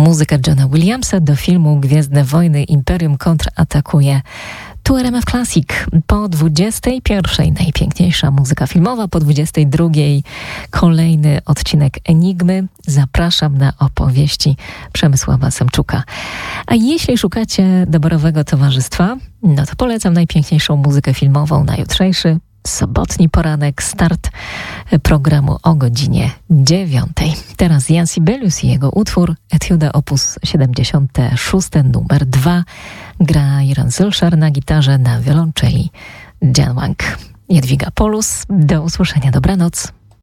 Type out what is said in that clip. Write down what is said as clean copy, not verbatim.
Muzyka Johna Williamsa do filmu Gwiezdne Wojny Imperium kontratakuje. Tu RMF Classic. Po 21 najpiękniejsza muzyka filmowa, po 22 kolejny odcinek Enigmy. Zapraszam na opowieści Przemysława Semczuka. A jeśli szukacie doborowego towarzystwa, no to polecam najpiękniejszą muzykę filmową na jutrzejszy sobotni poranek, start programu o godzinie 9. Teraz Jan Sibelius i jego utwór Etiuda op. 76 numer 2. Gra Jeroen Zulscher na gitarze, na wiolonczeli Jan Wang. Jadwiga Polus. Do usłyszenia. Dobranoc.